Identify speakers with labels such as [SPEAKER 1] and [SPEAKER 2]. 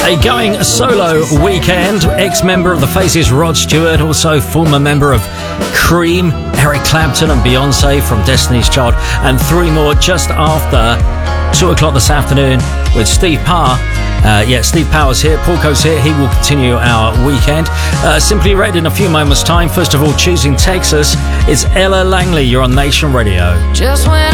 [SPEAKER 1] A going solo weekend. Ex-member of the Faces, Rod Stewart, also former member of Cream, Eric Clapton and Beyonce from Destiny's Child, and three more just after 2 o'clock this afternoon with Steve Power. Steve Power's here, Paul Coates here. He will continue our weekend. Simply Red in a few moments' time. First of all, choosing Texas, it's Ella Langley. You're on Nation Radio.
[SPEAKER 2] Just when